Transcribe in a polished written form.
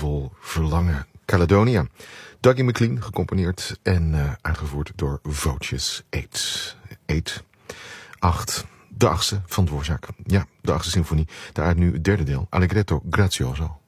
vol verlangen. Caledonia. Dougie MacLean, gecomponeerd en uitgevoerd door Voces 8. De 8e van Dvorak. Ja, de 8e symfonie. Daaruit nu het derde deel. Allegretto Grazioso.